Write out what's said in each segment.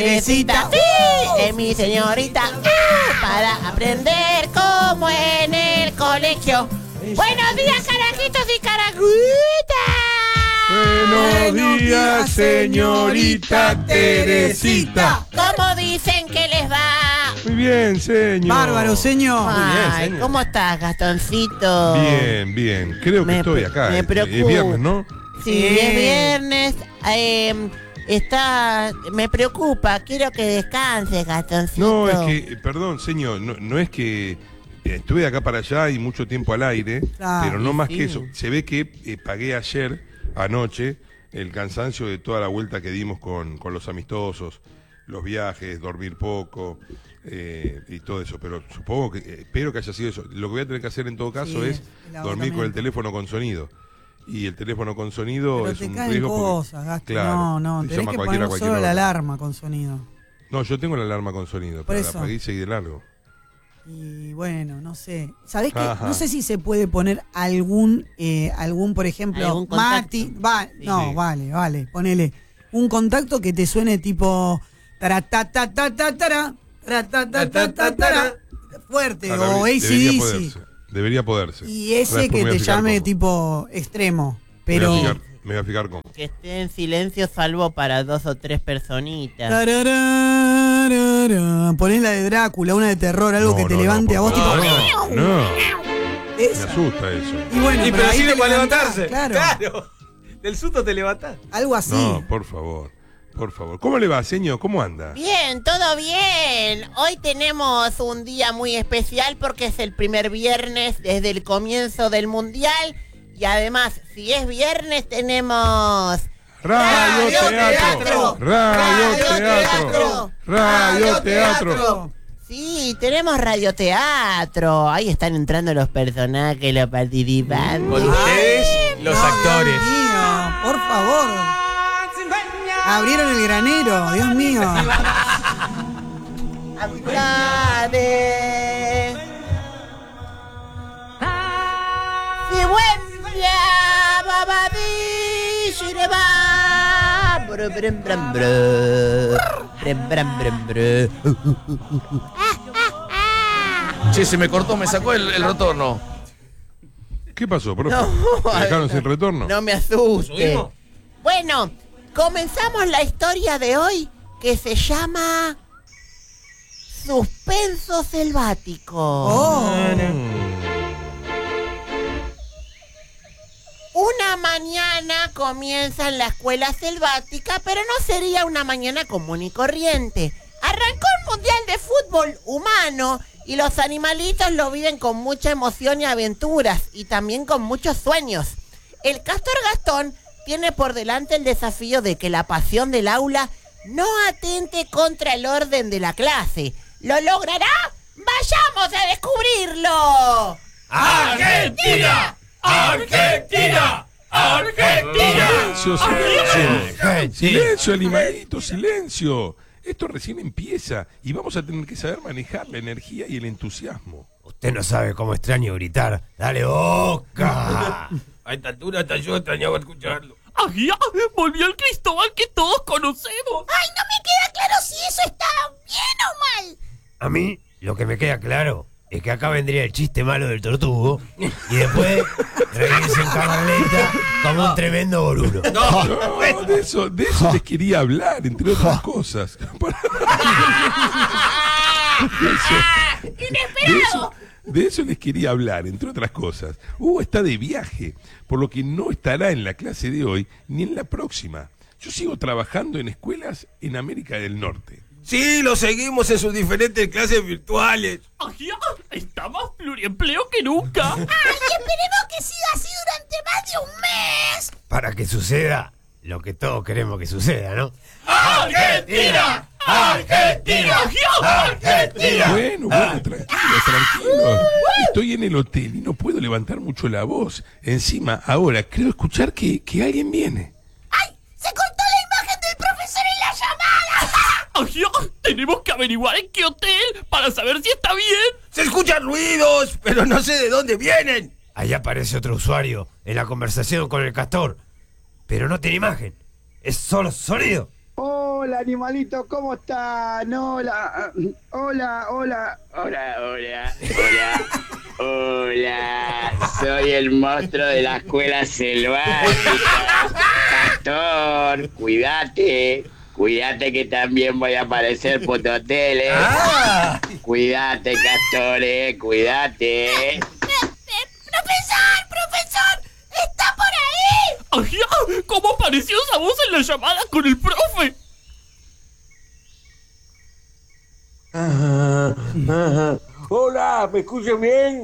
Teresita, sí, es mi señorita, para aprender como en el colegio. Buenos días, carajitos y carajuitas. Buenos días, señorita Teresita. ¿Cómo dicen que les va? Muy bien, señor. Bárbaro, señor. Muy bien, Ay, señor. ¿cómo estás, Gastoncito? Bien, bien. Creo que estoy acá. Me Es preocupa. viernes, ¿no? Sí, es viernes. Me preocupa. Quiero que descanses, Gastoncito. No, es que, perdón, señor, no es que estuve de acá para allá y mucho tiempo al aire, Claro, pero no más sí. que eso. Se ve que pagué ayer, anoche, el cansancio de toda la vuelta que dimos con los amistosos, los viajes, dormir poco y todo eso. Pero supongo que, espero que haya sido eso. Lo que voy a tener que hacer en todo caso Sí, es el dormir con el agotamiento. teléfono con sonido. Y el teléfono con sonido Pero es te un caen riesgo porque- cosas, Gasto. claro, No, te tenés llama que cualquiera a poner cualquier solo la hora. alarma con sonido. No, yo tengo la alarma con sonido, Por pero la eso. apagué y seguí de largo. Y bueno, no sé. ¿Sabés qué? Ajá. No sé si se puede poner algún, por ejemplo, ¿Algún contacto? Mati. Sí. No, Sí. vale. Ponele un contacto que te suene tipo. Taratatatatara, taratatatatara, fuerte, Claro, o debería AC/DC. poderse. Debería poderse. Y Ahora ese después que me voy a te fijar llame cómo. tipo extremo. Me Pero. voy a fijar cómo. Que esté en silencio salvo para 2 o 3 personitas. Tarararara. Ponés la de Drácula, una de terror, algo No, que te no, levante no, a vos, por tipo. favor. No, me Esa. asusta eso. Y bueno, Y pero ahí sirve te para levantás, levantarse. Claro. Del susto te levantás. Algo así. No, por favor. Por favor. ¿Cómo le va, señor? ¿Cómo anda? Bien, todo bien. Hoy tenemos un día muy especial porque es el primer viernes desde el comienzo del mundial. Y además, si es viernes, tenemos... Radio Teatro. Radio Teatro. Radio Teatro. Sí, tenemos radioteatro. Ahí están entrando los personajes, los participantes. Con ustedes, los actores. Dios mío, por favor. Abrieron el granero, Dios mío. Amistades. Si buen día, babadí, shireba. Brum, brum, brum. Brum, brum, brum, brum. Che, se me cortó, me sacó el retorno. ¿Qué pasó, profe? No, ¿Me dejaron sin retorno? No me asuste. ¿Subimos? Bueno, comenzamos la historia de hoy que se llama Suspenso Selvático. Oh. Una mañana comienza en la escuela selvática, pero no sería una mañana común y corriente. Arrancó el Mundial de Fútbol humano y los animalitos lo viven con mucha emoción y aventuras y también con muchos sueños. El castor Gastón tiene por delante el desafío de que la pasión del aula no atente contra el orden de la clase. ¿Lo logrará? ¡Vayamos a descubrirlo! ¡Argentina! ¡Argentina! ¡Argentina! Silencio, silencio. Silencio, animalito, silencio. Esto recién empieza y vamos a tener que saber manejar la energía y el entusiasmo. Usted no sabe cómo extraño gritar. ¡Dale, Boca! A esta altura hasta yo extrañaba escucharlo. ¡Ay, ya! ¡Volvió el Cristóbal que todos conocemos! ¡Ay, no me queda claro si eso está bien o mal! A mí, lo que me queda claro es que acá vendría el chiste malo del tortugo y después reírse en cámara lenta como un tremendo boludo. No, de eso les quería hablar, entre otras cosas. De eso les quería hablar, entre otras cosas. Hugo está de viaje, por lo que no estará en la clase de hoy ni en la próxima. Yo sigo trabajando en escuelas en América del Norte. Sí, lo seguimos en sus diferentes clases virtuales. ¡Ay, ya! ¡Está más pluriempleo que nunca! ¡Ay, esperemos que siga así durante más de un mes! Para que suceda lo que todos queremos que suceda, ¿no? ¡Argentina! ¡Argentina! ¡Argentina! Bueno, tranquilo. Estoy en el hotel y no puedo levantar mucho la voz. Encima, ahora creo escuchar que alguien viene. ¡Ay! ¡Se cortó la imagen del profesor en la llamada! ¡Ay, ya! Tenemos que averiguar en qué hotel para saber si está bien. Se escuchan ruidos, pero no sé de dónde vienen. Ahí aparece otro usuario en la conversación con el castor. Pero no tiene imagen. Es solo sonido. Hola, animalitos, ¿cómo están? Hola, hola, hola. Hola, hola, hola, hola. Soy el monstruo de la escuela selvática. Castor, cuídate. Cuídate que también voy a aparecer por tu hotel, ¿eh? Cuídate, Castor, cuídate. ¡Profesor! ¡Está por ahí! ¡Ajá! ¿Cómo apareció esa voz en la llamada con el profe? Hola, ¿me escuchan bien?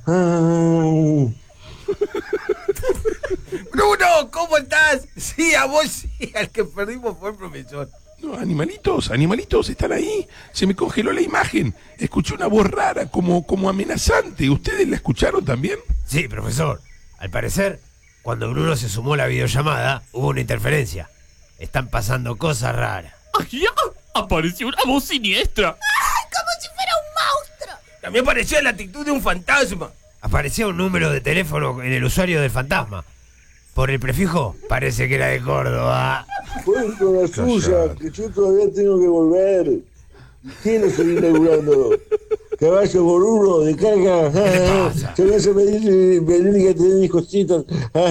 Bruno, ¿cómo estás? Sí, a vos sí, al que perdimos fue el profesor. No, animalitos, están ahí. Se me congeló la imagen. Escuché una voz rara, como amenazante. ¿Ustedes la escucharon también? Sí, profesor. Al parecer, cuando Bruno se sumó a la videollamada, hubo una interferencia. Están pasando cosas raras. ¡Ajá! Apareció una voz siniestra. ¡Como si fuera un monstruo! También parecía la actitud de un fantasma. Aparecía un número de teléfono en el usuario del fantasma. Por el prefijo, parece que era de Córdoba. Cuento la suya, que yo todavía tengo que volver. Quiero seguir laburando. Caballo por uno, de carga. Se me hace venir que tener mis cositas.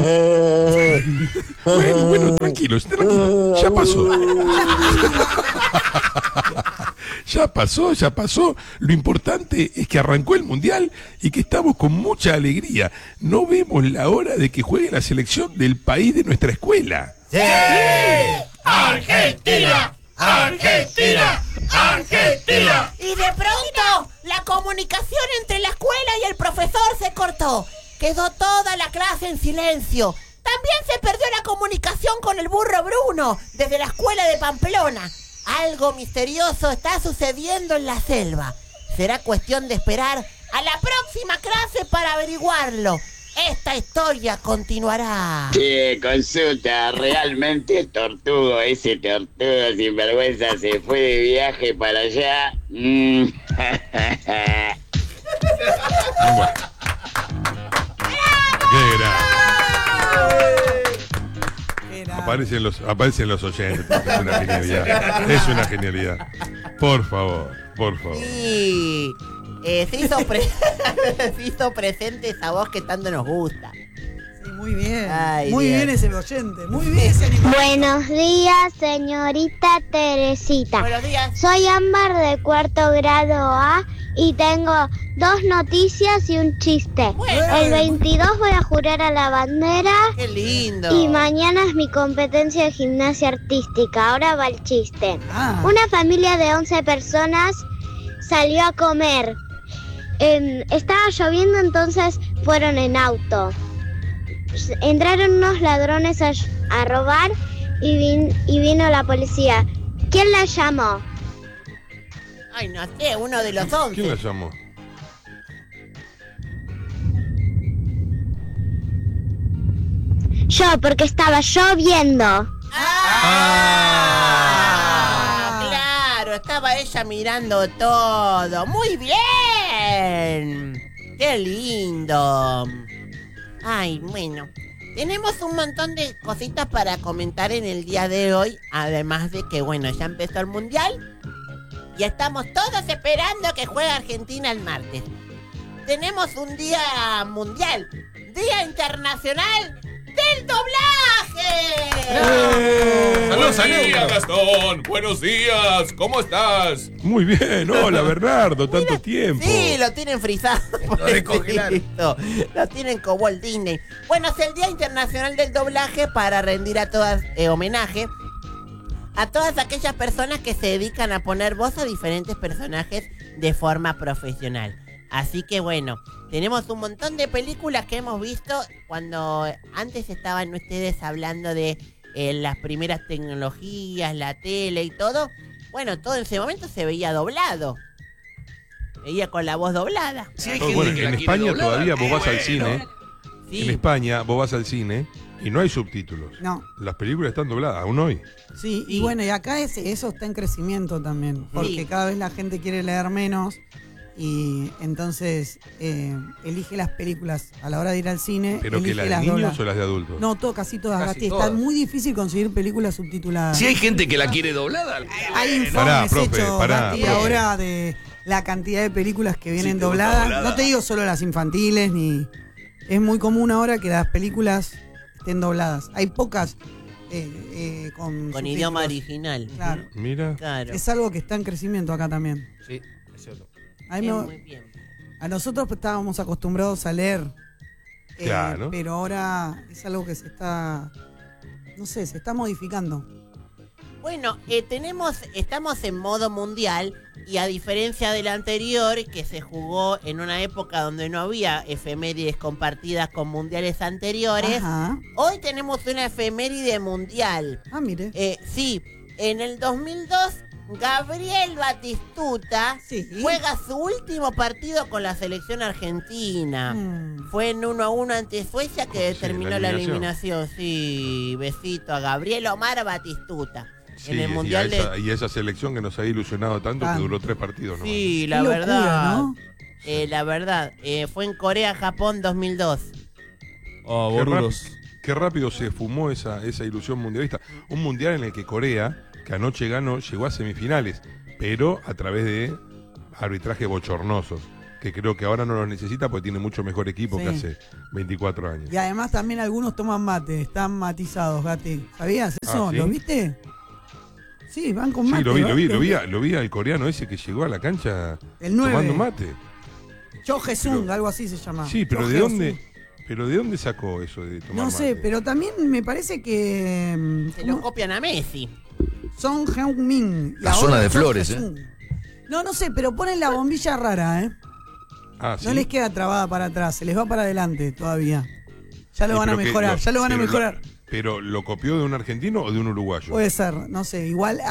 Bueno, tranquilos. Ya pasó. Ya pasó. Lo importante es que arrancó el Mundial y que estamos con mucha alegría. No vemos la hora de que juegue la selección del país de nuestra escuela. ¡Sí! ¡Argentina! ¡Argentina! ¡Argentina! Y de pronto, la comunicación entre la escuela y el profesor se cortó. Quedó toda la clase en silencio. También se perdió la comunicación con el burro Bruno, desde la escuela de Pamplona. Algo misterioso está sucediendo en la selva. Será cuestión de esperar a la próxima clase para averiguarlo. Esta historia continuará. Sí, consulta, realmente el tortugo, ese tortugo sinvergüenza se fue de viaje para allá. Bueno. ¡Qué gran! Aparecen los oyentes. Es una genialidad. Es una genialidad. Por favor. Sí, se hizo presente esa voz que tanto nos gusta. Sí, muy bien. Ay, muy Dios. bien ese oyente. Muy bien ese animal. Buenos días, señorita Teresita. Buenos días. Soy Ámbar de cuarto grado A y tengo 2 noticias y un chiste. Bueno. El 22 voy a jurar a la bandera ¡Qué lindo! y mañana es mi competencia de gimnasia artística. Ahora va el chiste. Ah. Una familia de 11 personas salió a comer. Estaba lloviendo, entonces fueron en auto. Entraron unos ladrones a robar y vino la policía. ¿Quién la llamó? Ay, no sé, uno de los 11. ¿Quién la llamó? Yo, porque estaba lloviendo. Claro, estaba ella mirando todo. ¡Muy bien! ¡Qué lindo! Ay, bueno. Tenemos un montón de cositas para comentar en el día de hoy. Además de que, bueno, ya empezó el Mundial. Y estamos todos esperando que juegue Argentina el martes. Tenemos un día mundial. Día Internacional del Doblaje. ¡Buenos días, Gastón! ¡Buenos días! ¿Cómo estás? Muy bien. Hola, Bernardo. Tanto tiempo. Sí, lo tienen frisado. Lo descongelaron. Lo tienen como Walt Disney. Bueno, es el Día Internacional del Doblaje para rendir a todas homenaje a todas aquellas personas que se dedican a poner voz a diferentes personajes de forma profesional. Así que bueno, tenemos un montón de películas que hemos visto cuando antes estaban ustedes hablando de las primeras tecnologías, la tele y todo. Bueno, todo en ese momento se veía doblado. Veía con la voz doblada. Sí, hay Oh, gente bueno, que en la quiere España doblada. todavía vos vas al Bueno. cine. Sí. En España vos vas al cine y no hay subtítulos. No. Las películas están dobladas, aún hoy. Sí, y Sí. bueno, y acá eso está en crecimiento también, porque Sí. cada vez la gente quiere leer menos Y entonces elige las películas a la hora de ir al cine. ¿Pero que elige las de niños dobladas. o las de adultos? No, casi todas, Casi Gasti. todas. Está muy difícil conseguir películas subtituladas. Si hay gente que la quiere doblada. Hay informes Pará, profe, hechos, pará, Gasti, profe. ahora de la cantidad de películas que vienen te gusta dobladas. doblada. No te digo solo las infantiles, ni... Es muy común ahora que las películas estén dobladas. Hay pocas con Con subtítulos. idioma original. Claro. Mira. Claro. Es algo que está en crecimiento acá también. Sí, es cierto. A, mí me- Muy bien. a nosotros estábamos acostumbrados a leer, Claro. pero ahora es algo que se está, no sé, se está modificando. Bueno, estamos en modo mundial y a diferencia del anterior, que se jugó en una época donde no había efemérides compartidas con mundiales anteriores, Ajá. hoy tenemos una efeméride mundial. Ah, mire. Sí, en el 2002, Gabriel Batistuta Sí. juega su último partido con la selección argentina. Fue en 1-1 ante Suecia que determinó la la eliminación. eliminación. Sí, besito a Gabriel Omar Batistuta. Sí, en el y Mundial y esa selección que nos ha ilusionado tanto que duró 3 partidos, ¿no? Sí, la Qué locura, verdad. ¿no? La verdad, fue en Corea-Japón 2002. Oh, Qué, boludos. qué rápido se fumó esa ilusión mundialista. Un mundial en el que Corea, que anoche ganó, llegó a semifinales, pero a través de arbitrajes bochornosos, que creo que ahora no los necesita porque tiene mucho mejor equipo Sí. que hace 24 años. Y además también algunos toman mate, están matizados, Gati. ¿Sabías eso? ¿sí? ¿Lo viste? Sí, van con Sí, mate. lo vi ¿va? lo vi al coreano ese que llegó a la cancha El 9. tomando mate. Cho Jesung, Pero- algo así se llama. Sí, pero Cho ¿de dónde? Heung-sung. ¿Pero de dónde sacó eso de tomar No sé, mate? pero también me parece que Se lo copian a Messi. Son Heung-min. y La ahora zona de Cho Flores, Jesung. No sé, pero ponen la bombilla rara, ¿eh? Ah, ¿sí? No les queda trabada para atrás, se les va para adelante todavía. Ya lo van a Pero que mejorar, ya lo van a pero mejorar. ¿Pero lo copió de un argentino o de un uruguayo? Puede ser, no sé, igual